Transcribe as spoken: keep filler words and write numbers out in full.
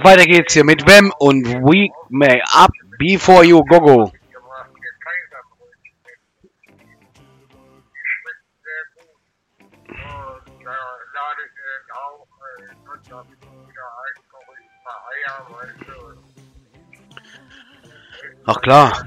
Weiter geht's hier mit Wem und We May Up Before You Go Go. Ach klar.